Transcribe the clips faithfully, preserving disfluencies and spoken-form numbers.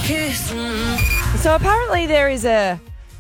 kiss. Mm. So apparently there is a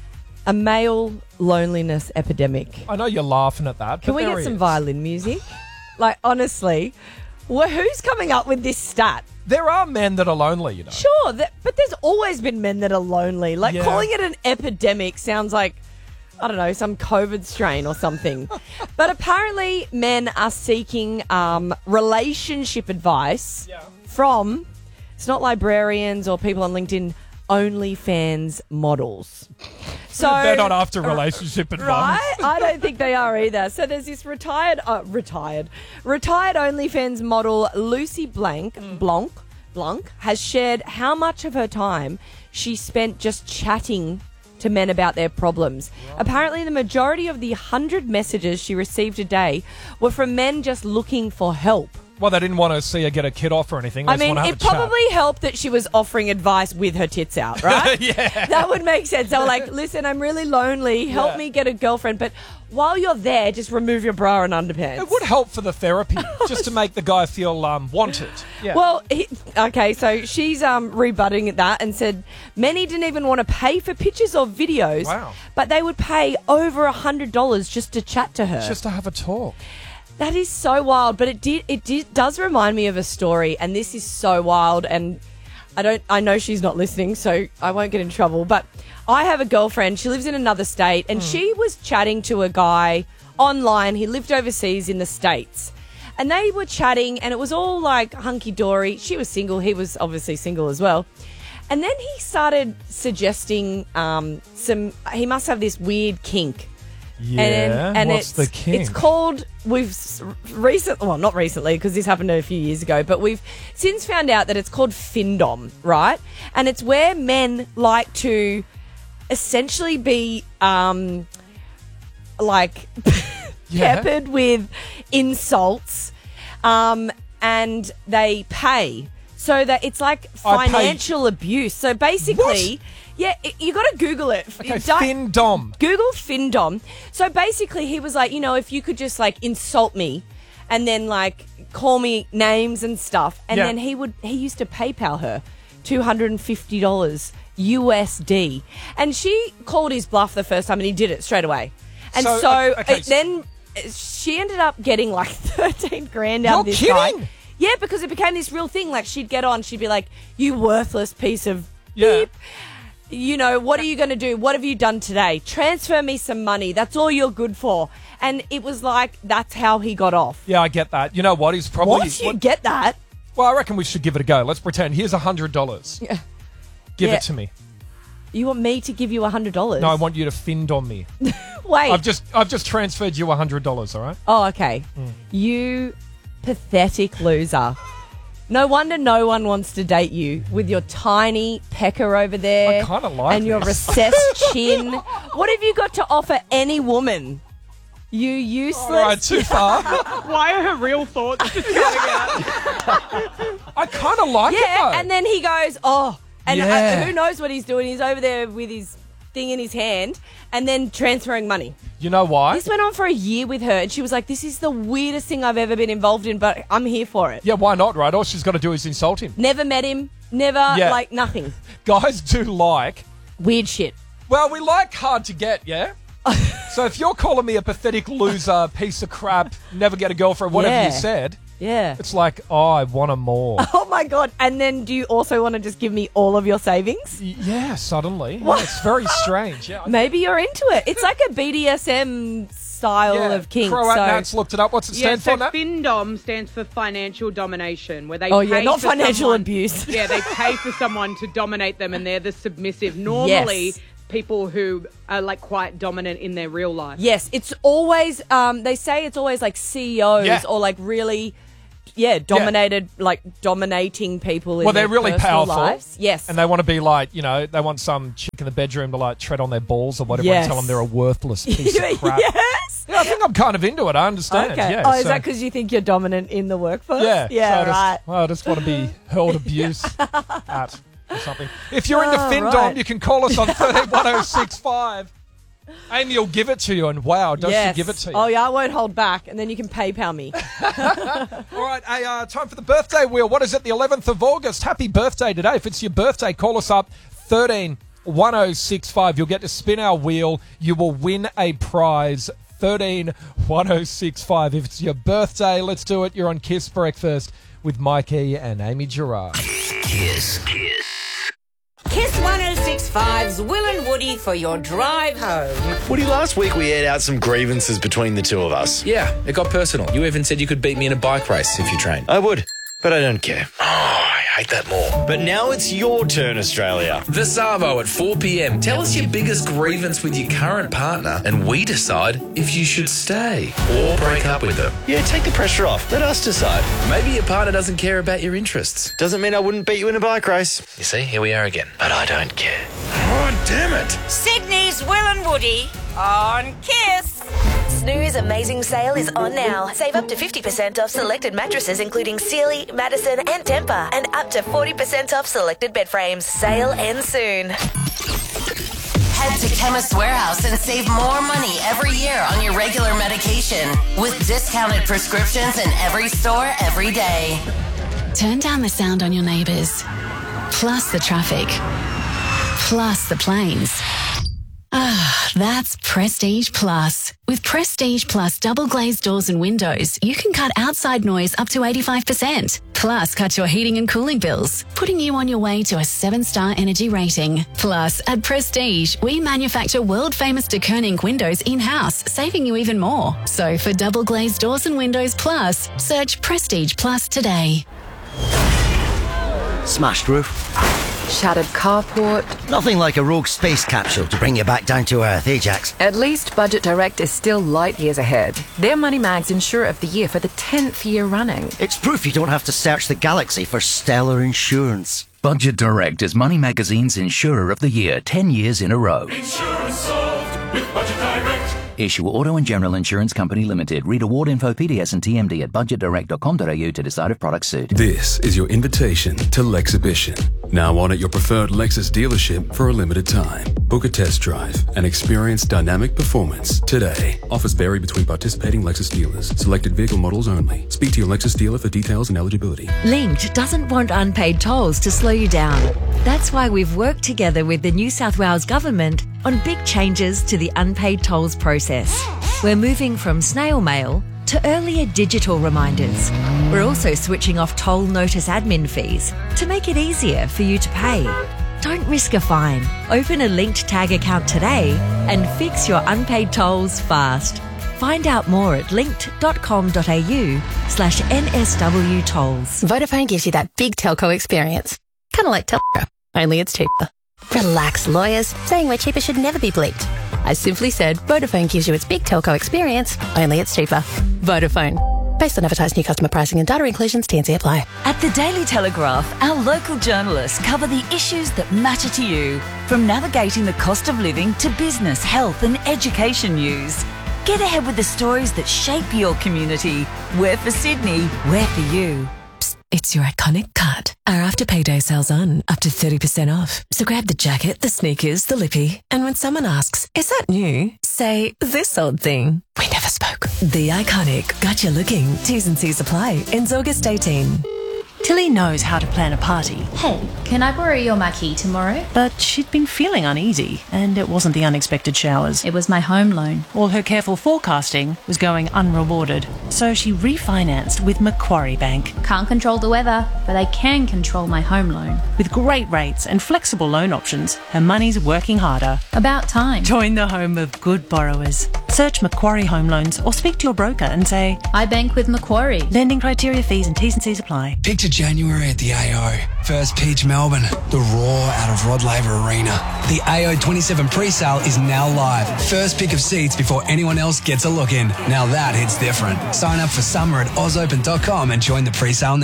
a male loneliness epidemic. I know you're laughing at that. Can but we there get he some is. violin music? Like, honestly, wh- who's coming up with this stat? There are men that are lonely, you know. Sure, that, but there's always been men that are lonely. Like, Yeah. calling it an epidemic sounds like, I don't know, some COVID strain or something. But apparently men are seeking um, relationship advice Yeah. from, it's not librarians or people on LinkedIn, OnlyFans models. So They're not after relationship advice. Right? I don't think they are either. So there's this retired, uh, retired, retired OnlyFans model Lucy Blank, Blanc, Blanc has shared how much of her time she spent just chatting to men about their problems. Right. Apparently, the majority of the one hundred messages she received a day were from men just looking for help. Well, they didn't want to see her get a kid off or anything. They I just mean, want to have it a chat. probably helped that she was offering advice with her tits out, right? Yeah. That would make sense. They were like, listen, I'm really lonely. Help Yeah. me get a girlfriend. But while you're there, just remove your bra and underpants. It would help for the therapy, just to make the guy feel um, wanted. Yeah. Well, he, okay, so she's um, rebutting that and said many didn't even want to pay for pictures or videos, Wow. but they would pay over one hundred dollars just to chat to her. just to have a talk. That is so wild, but it did it did does remind me of a story, and this is so wild, and I don't I know she's not listening, so I won't get in trouble, but I have a girlfriend, she lives in another state, and she was chatting to a guy online. He lived overseas in the States. And they were chatting, and it was all like hunky-dory. She was single, he was obviously single as well. And then he started suggesting um, some he must have this weird kink. Yeah. And, and What's it's, the kink? It's called, we've recently, well, not recently, because this happened a few years ago, but we've since found out that it's called Findom, right? And it's where men like to essentially be, um, like, Yeah. peppered with insults, um, and they pay. So that it's like I pay- financial abuse. So basically, yeah, it, you got to Google it. Okay, Di- Fin Dom. Google Findom. So basically, he was like, you know, if you could just like insult me and then like call me names and stuff, and Yeah. then he would, he used to PayPal her two hundred fifty dollars U S D. And she called his bluff the first time and he did it straight away. And So, so, uh, okay, it then she ended up getting like thirteen grand out You're of this kidding? guy. Yeah, because it became this real thing. Like, she'd get on, she'd be like, you worthless piece of Yeah. beep. You know, what are you going to do? What have you done today? Transfer me some money. That's all you're good for. And it was like, that's how he got off. Yeah, I get that. You know what? He's probably... Once you get that, Well, I reckon we should give it a go. Let's pretend. Here's one hundred dollars. Yeah. Give Yeah. it to me. you want me to give you one hundred dollars? No, I want you to Find on me. Wait. I've just I've just transferred you one hundred dollars, all right? Oh, okay. Mm. You pathetic loser. No wonder no one wants to date you with your tiny pecker over there. I kinda like And your this. recessed chin. What have you got to offer any woman? You useless. All right, too far. Why are her real thoughts just coming out? I kind of like it, Yeah, though. and then he goes, oh, and uh, Yeah. who knows what he's doing? He's over there with his thing in his hand and then transferring money. You know why? This went on for a year with her, and she was like, this is the weirdest thing I've ever been involved in, but I'm here for it. Yeah, why not, right? All she's got to do is insult him. Never met him, never, Yeah. like, nothing. Guys do like... Weird shit. Well, we like hard to get, yeah? So if you're calling me a pathetic loser, piece of crap, never get a girlfriend, whatever Yeah. you said, Yeah. it's like, oh, I want a more. Oh, my God. And then do you also want to just give me all of your savings? Y- yeah, suddenly. What? Yeah, it's very strange. Yeah, I- Maybe you're into it. It's like a B D S M style yeah. of kink. Croat so. Nats looked it up. What's it Yeah, stand so for, Nat? FinDom stands for financial domination, where they Oh, pay yeah, not for financial someone- abuse. Yeah, they pay for someone to dominate them, and they're the submissive. Normally, Yes. people who are like quite dominant in their real life. Yes, it's always, um, they say it's always like C E Os Yeah. or like really, yeah, dominated, like dominating people in Well, their they're really personal powerful. lives. Yes. And they want to be like, you know, they want some chick in the bedroom to like tread on their balls or whatever Yes. and tell them they're a worthless piece of crap. Yes. Yeah, I think I'm kind of into it. I understand. Okay. Yeah, oh, is so- that because you think you're dominant in the workforce? Yeah. Yeah, so I just, right. Well, I just want to be hurled abuse at or something. If you're into Oh, Findom, right. you can call us on thirteen one oh six five. Amy will give it to you, and wow, does Yes. she give it to you? Oh, yeah, I won't hold back. And then you can PayPal me. All right, hey, uh, time for the birthday wheel. What is it? The eleventh of August. Happy birthday today. If it's your birthday, call us up thirteen one oh six five. You'll get to spin our wheel. You will win a prize. thirteen one oh six five. If it's your birthday, let's do it. You're on Kiss Breakfast with Mikey and Amy Gerard. Kiss. Kiss. Kiss one oh six point five's Will and Woody for your drive home. Woody, last week we aired out some grievances between the two of us. Yeah, it got personal. You even said you could beat me in a bike race if you trained. I would, but I don't care. Oh, I hate that more. But now it's your turn, Australia. The Savo at four p.m. Tell us your biggest grievance with your current partner and we decide if you should stay or break up with them. Yeah, take the pressure off. Let us decide. Maybe your partner doesn't care about your interests. Doesn't mean I wouldn't beat you in a bike race. You see, here we are again. But I don't care. Oh, damn it. Sydney's Will and Woody on Kiss. Snooze Amazing Sale is on now. Save up to fifty percent off selected mattresses including Sealy, Madison and Tempur, and up to forty percent off selected bed frames. Sale ends soon. Head to Chemist Warehouse and save more money every year on your regular medication with discounted prescriptions in every store every day. Turn down the sound on your neighbours, plus the traffic, plus the planes. Ah, that's Prestige Plus. With Prestige Plus double glazed doors and windows, you can cut outside noise up to eighty-five percent. Plus, cut your heating and cooling bills, putting you on your way to a seven-star energy rating. Plus, at Prestige, we manufacture world-famous de Koning windows in-house, saving you even more. So for double glazed doors and windows plus, search Prestige Plus today. Smashed roof. Shattered carport. Nothing like a rogue space capsule to bring you back down to earth, Ajax. At least Budget Direct is still light years ahead. They're Moneymag's Insurer of the Year for the tenth year running. It's proof you don't have to search the galaxy for stellar insurance. Budget Direct is Money Magazine's Insurer of the Year ten years in a row. Insurance solved with Budget Direct. Issue Auto and General Insurance Company Limited. Read award info, P D S and T M D at budget direct dot com dot a u to decide if products suit. This is your invitation to Lexhibition. Now on at your preferred Lexus dealership for a limited time. Book a test drive and experience dynamic performance today. Offers vary between participating Lexus dealers. Selected vehicle models only. Speak to your Lexus dealer for details and eligibility. Linked doesn't want unpaid tolls to slow you down. That's why we've worked together with the New South Wales Government on big changes to the unpaid tolls process. We're moving from snail mail to earlier digital reminders. We're also switching off toll notice admin fees to make it easier for you to pay. Don't risk a fine. Open a linked tag account today and fix your unpaid tolls fast. Find out more at linked dot com dot a u slash N S W tolls. Vodafone gives you that big telco experience. Kind of like Telstra, only it's cheaper. Relax, lawyers. Saying we're cheaper should never be bleeped. I simply said Vodafone gives you its big telco experience, only it's cheaper. Vodafone. Based on advertised new customer pricing and data inclusions, T and C apply. At the Daily Telegraph, our local journalists cover the issues that matter to you, from navigating the cost of living to business, health and education news. Get ahead with the stories that shape your community. We're for Sydney, we're for you. It's your iconic cut. Our after payday sale's on, up to thirty percent off. So grab the jacket, the sneakers, the lippy, and when someone asks, is that new? Say, this old thing. We never spoke. The Iconic. Got you looking. T's and C's apply. Ends August eighteenth. Tilly knows how to plan a party. Hey, can I borrow your marquee tomorrow? But she'd been feeling uneasy, and it wasn't the unexpected showers. It was my home loan. All her careful forecasting was going unrewarded. So she refinanced with Macquarie Bank. Can't control the weather, but I can control my home loan. With great rates and flexible loan options, her money's working harder. About time. Join the home of good borrowers. Search Macquarie Home Loans or speak to your broker and say, I bank with Macquarie. Lending criteria, fees and T's and C's apply. Picture January at the A O. First pitch Melbourne. The roar out of Rod Laver Arena. The A O twenty-seven pre-sale is now live. First pick of seats before anyone else gets a look in. Now that hits different. Sign up for summer at oz open dot com and join the pre-sale now.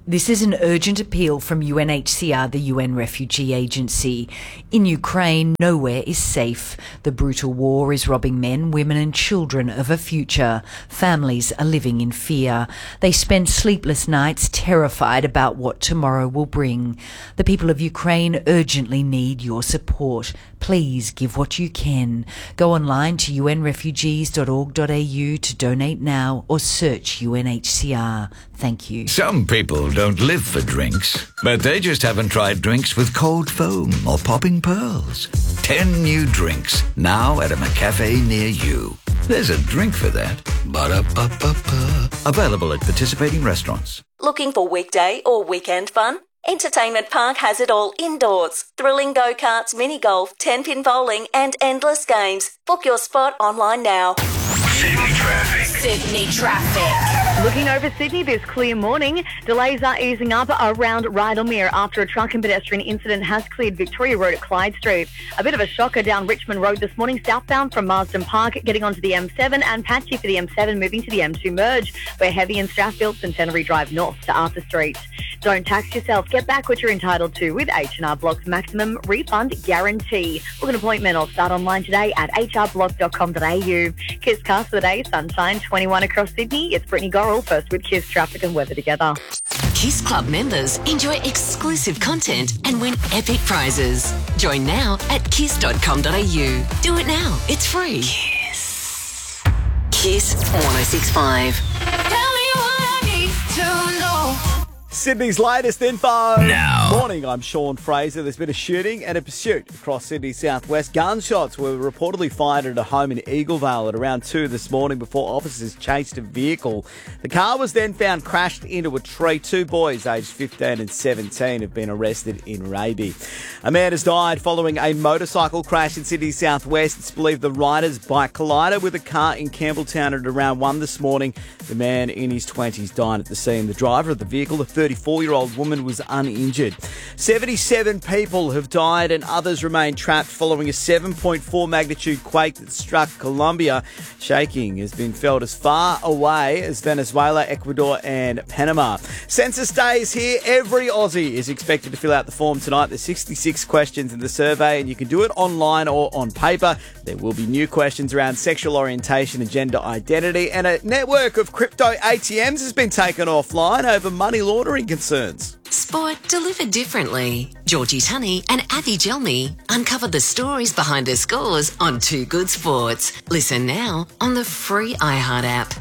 This is an urgent appeal from U N H C R, the U N Refugee Agency. In Ukraine, nowhere is safe. The brutal war is robbing men, women and children of a future. Families are living in fear. They spend sleepless nights terrified about what tomorrow will bring. The people of Ukraine urgently need your support. Please give what you can. Go online to u n refugees dot org dot a u to donate now or search U N H C R. Thank you. Some people don't live for drinks, but they just haven't tried drinks with cold foam or popping pearls. Ten new drinks, now at a McCafe near you. There's a drink for that. Ba-da-ba-ba-ba. Available at participating restaurants. Looking for weekday or weekend fun? Entertainment Park has it all indoors. Thrilling go-karts, mini-golf, ten-pin bowling and endless games. Book your spot online now. Sydney traffic. Sydney traffic. Looking over Sydney this clear morning, delays are easing up around Rydalmere after a truck and pedestrian incident has cleared Victoria Road at Clyde Street. A bit of a shocker down Richmond Road this morning, southbound from Marsden Park, getting onto the M seven and patchy for the M seven, moving to the M two merge. We're heavy in Strathfield, Centenary Drive north to Arthur Street. Don't tax yourself. Get back what you're entitled to with H and R Block's maximum refund guarantee. Book an appointment or start online today at h r block dot com dot a u. Kiss cast for the day, sunshine, twenty-one across Sydney. It's Brittany Gorrell, first with Kiss traffic and weather together. Kiss Club members enjoy exclusive content and win epic prizes. Join now at kiss dot com dot a u. Do it now. It's free. Kiss. Kiss one oh six point five. Tell me what I need to know. Sydney's latest info. Now. Morning, I'm Sean Fraser. There's been a shooting and a pursuit across Sydney's southwest. Gunshots were reportedly fired at a home in Eaglevale at around two this morning before officers chased a vehicle. The car was then found crashed into a tree. Two boys aged fifteen and seventeen have been arrested in Raby. A man has died following a motorcycle crash in Sydney's southwest. It's believed the rider's bike collided with a car in Campbelltown at around one this morning. The man in his twenties died at the scene. The driver of the vehicle, the thirty-four-year-old woman, was uninjured. seventy-seven people have died and others remain trapped following a seven point four magnitude quake that struck Colombia. Shaking has been felt as far away as Venezuela, Ecuador and Panama. Census Day is here. Every Aussie is expected to fill out the form tonight. There's sixty-six questions in the survey and you can do it online or on paper. There will be new questions around sexual orientation and gender identity, and a network of crypto A T Ms has been taken offline over money laundering concerns. Sport delivered differently. Georgie Tunney and Avi Gelmi uncover the stories behind the scores on Too Good Sports. Listen now on the free iHeart app.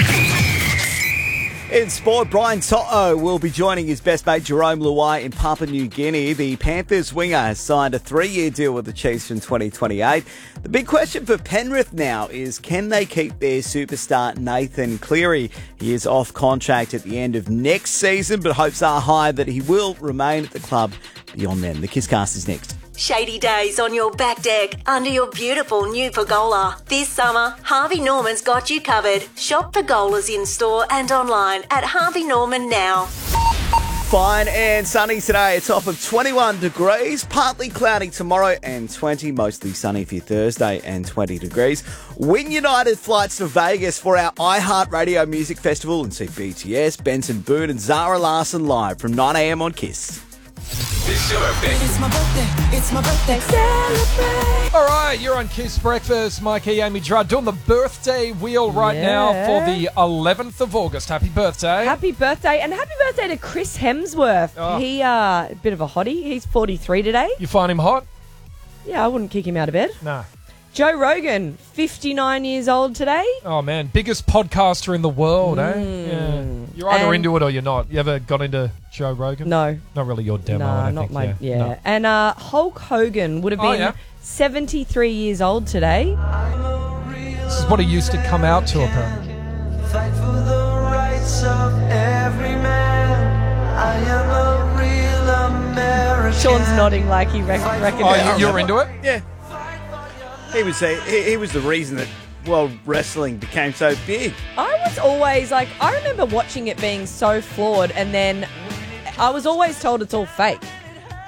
In sport, Brian To'o will be joining his best mate Jerome Luai in Papua New Guinea. The Panthers winger has signed a three-year deal with the Chiefs from twenty twenty-eight. The big question for Penrith now is, can they keep their superstar Nathan Cleary? He is off contract at the end of next season, but hopes are high that he will remain at the club beyond then. The Kisscast is next. Shady days on your back deck under your beautiful new pergola. This summer, Harvey Norman's got you covered. Shop pergolas in store and online at Harvey Norman now. Fine and sunny today. A top of twenty-one degrees. Partly cloudy tomorrow and twenty. Mostly sunny for your Thursday and twenty degrees. Win United flights to Vegas for our iHeartRadio Music Festival and see B T S, Benson Boone and Zara Larsson live from nine a.m. on Kiss. It's your birthday. It's my birthday. It's my birthday. Celebrate. All right, you're on Kiss Breakfast. Mikey, Amy Gerard doing the birthday wheel right Yeah. now for the eleventh of August. Happy birthday. Happy birthday, and happy birthday to Chris Hemsworth. Oh. He, uh, a bit of a hottie. He's forty-three today. You find him hot? Yeah, I wouldn't kick him out of bed. No. Joe Rogan, fifty-nine years old today. Oh, man. Biggest podcaster in the world, eh? Mm. Yeah. You're either And- into it or you're not. You ever got into Joe Rogan? No. Not really your demo, no, I don't not think. my. yeah. Yeah. No. And uh, Hulk Hogan would have Oh, been yeah. seventy-three years old today. This is what he used to come out to, apparently. Fight for the rights of every man. I am a real American. Sean's nodding like he rec- reckons. Oh, you- you're into it? Yeah. He was a, he, he was the reason that world wrestling became so big. I was always like, I remember watching it being so flawed, and then I was always told it's all fake.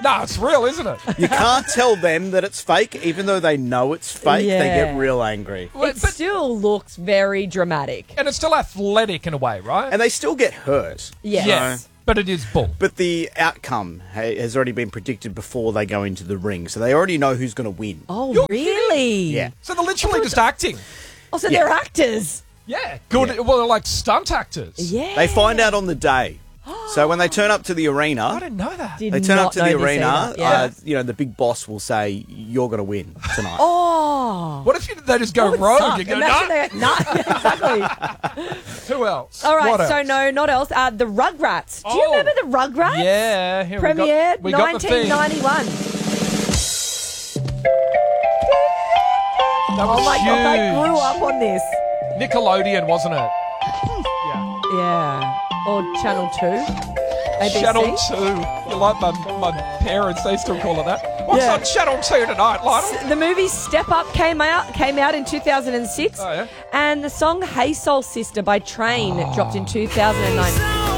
No, it's real, isn't it? You can't tell them that it's fake, even though they know it's fake. They Yeah. get real angry. It still looks very dramatic. And it's still athletic in a way, right? And they still get hurt. Yes. Yes. But it is bull. But the outcome ha- has already been predicted before they go into the ring, so they already know who's going to win. Oh, You're really? Yeah. So they're literally just acting. Oh, so Yeah. they're actors. Yeah. Good. Well, they're like stunt actors. Yeah. They find out on the day. So when they turn up to the arena, I didn't know that. Did they turn not up to know the this arena. either. Yeah. Uh, you know, the big boss will say, "You're going to win tonight." Oh. What if you, they just go That would rogue suck. and go, Imagine no? they go, nah. Exactly. Who else? All right, What so else? no, not else. Uh, the Rugrats. Do you Oh. remember the Rugrats? Yeah. Here Premiered we got, we got the theme. nineteen ninety-one. That was Oh my god, I huge. grew up on this. Nickelodeon, wasn't it? Yeah. Or Channel two. A B C. Channel two. You like my, my parents, they still call it that. What's Yeah. on Channel two tonight, Lionel? S- The movie Step Up came out came out in two thousand six, Oh, yeah? and the song "Hey Soul Sister" by Train dropped in two thousand nine.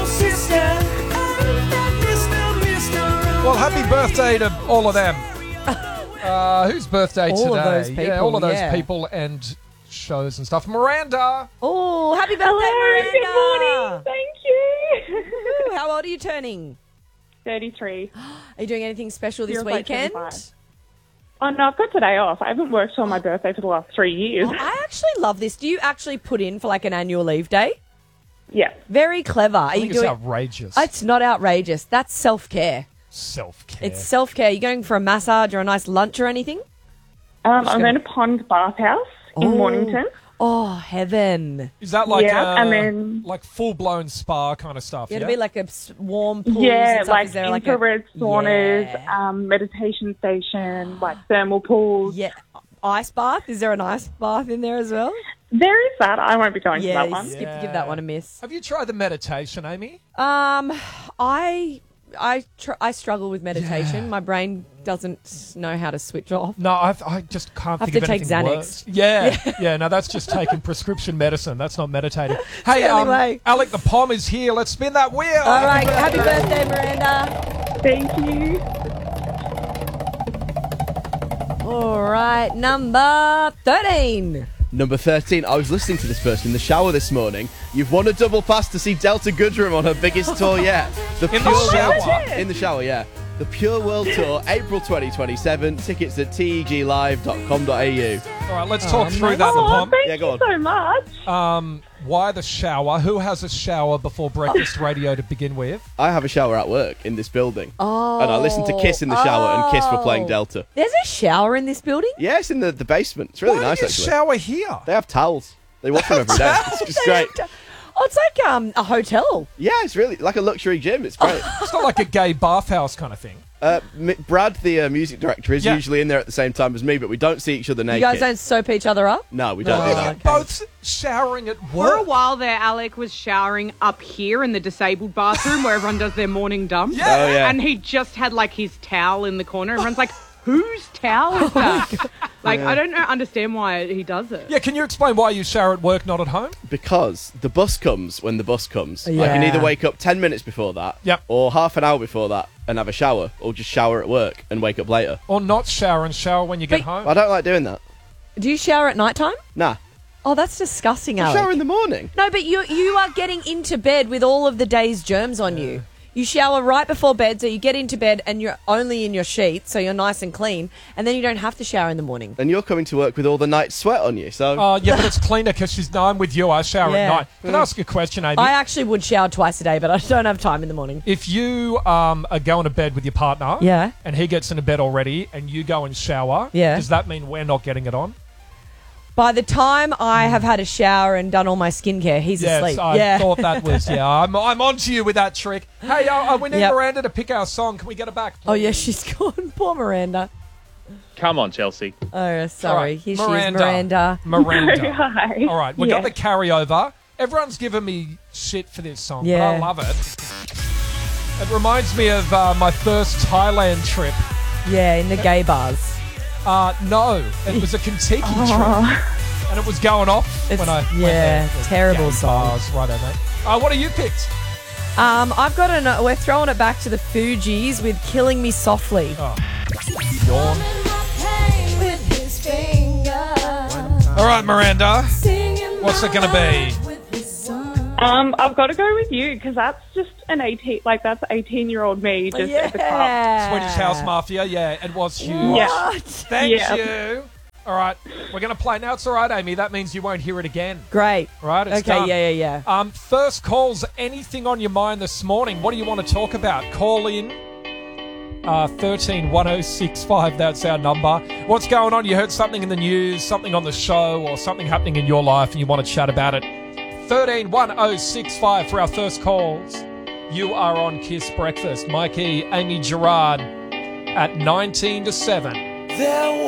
Well, happy birthday to all of them. Uh, whose birthday All today? of those yeah, people, all of those yeah. people and shows and stuff. Miranda. Oh, happy birthday, Hello, Miranda! good morning. Thank you. Ooh, how old are you turning? thirty-three. Are you doing anything special this Feels like weekend? twenty-five. Oh, no, I've got today off. I haven't worked on my birthday for the last three years. Oh, I actually love this. Do you actually put in for like an annual leave day? Yeah. Very clever. Are I you think it's doing? outrageous. It's not outrageous. That's self care. Self-care. It's self care. You going for a massage or a nice lunch or anything? Um, Just I'm gonna- going to Pond Bathhouse in Oh. Mornington. Oh, heaven. Is that like Yeah, uh, and then- like full-blown spa kind of stuff? Yeah, Yeah, it'll be like a s- warm pools Yeah, and stuff. like Is there like a- infrared saunas, Yeah. um, meditation station, like thermal pools. Yeah. Ice bath? Is there an ice bath in there as well? There is that. I won't be going Yeah, to that one. skip, give that one a miss. Have you tried the meditation, Amy? Um, I I tr- I struggle with meditation. My brain doesn't know how to switch off. No, I've, I just can't I have think to of take anything Xanax. worse. Yeah, yeah, no, that's just taking prescription medicine. That's not meditating. Hey, the only um, way. Alec the Pom is here. Let's spin that wheel. All right, happy birthday, Miranda. Thank you. All right, number thirteen. Number thirteen, I was listening to this person in the shower this morning. You've won a double pass to see Delta Goodrem on her biggest tour yet. The In the Pure shower? World, in the shower, yeah. The Pure World Tour, April twenty twenty-seven. Tickets at t e g live dot com dot a u. All right, let's talk through that, the Oh, Pom. thank Yeah, go you on. so much. Um, why the shower? Who has a shower before breakfast radio to begin with? I have a shower at work in this building. Oh. And I listen to Kiss in the shower, and Kiss were playing Oh. Delta. There's a shower in this building? Yeah, it's in the, the basement. It's really Why nice, do you actually. shower here? They have towels. They wash them every day. It's just great. Oh, it's like um a hotel. Yeah, it's really like a luxury gym. It's great. It's not like a gay bathhouse kind of thing. Uh, M- Brad, the uh, music director, is Yeah. usually in there at the same time as me, but we don't see each other naked. You guys don't soap each other up? No, we don't Oh, do that. okay. Both showering at For a work. while there, Alec was showering up here in the disabled bathroom where everyone does their morning dump. Yeah. Oh, yeah. And he just had like his towel in the corner. Everyone's like, whose towel is that? Like, I don't know, understand why he does it. Yeah, can you explain why you shower at work, not at home? Because the bus comes when the bus comes. I can Yeah. either wake up ten minutes before that, Yep. or half an hour before that and have a shower, or just shower at work and wake up later. Or not shower and shower when you get But- home? I don't like doing that. Do you shower at night time? Nah. Oh, that's disgusting, I Alec. shower in the morning. No, but you you are getting into bed with all of the day's germs on you. You shower right before bed, so you get into bed and you're only in your sheets, so you're nice and clean, and then you don't have to shower in the morning. And you're coming to work with all the night sweat on you, so... Oh, yeah, but it's cleaner because she's. No, I'm with you. I shower Yeah. at night. Can I ask you a question, Amy? I actually would shower twice a day, but I don't have time in the morning. If you um, are going to bed with your partner, Yeah. and he gets into bed already, and you go and shower, Yeah. does that mean we're not getting it on? By the time I have had a shower and done all my skincare, he's Yes, asleep. I yeah. thought that was. Yeah, I'm, I'm on to you with that trick. Hey, uh, uh, we need Yep. Miranda to pick our song. Can we get her back? Oh, yeah, she's gone. Poor Miranda. Come on, Chelsea. Oh, sorry. All right, Here Miranda. she is, Miranda. Miranda. Hi. All right, we Yeah. got the carryover. Everyone's giving me shit for this song, Yeah. but I love it. It reminds me of uh, my first Thailand trip. Yeah, in the gay bars. Uh, no, it was a Kentucky trip. And it was going off It's- when I went yeah, there. The terrible gay song. Bars. Righto, mate. Uh, what have you picked? Um, I've got an. We're throwing it back to the Fugees with "Killing Me Softly." Oh. Yawn. All right, Miranda. What's it going to be? Um, I've got to go with you because that's just an eighteen, like that's eighteen-year-old me just at the club. Swedish House Mafia, yeah, it was huge. Yeah. Thank Yeah. you. All right, we're going to play. Now, it's all right, Amy. That means you won't hear it again. Great. Right, it's Okay, done. yeah, yeah, yeah. Um, first calls, anything on your mind this morning? What do you want to talk about? Call in. Uh, thirteen one oh six five, that's our number. What's going on? You heard something in the news, something on the show, or something happening in your life and you want to chat about it. thirteen one oh six five for our first calls. You are on Kiss Breakfast. Mikey, Amy Gerard at nineteen to seven. There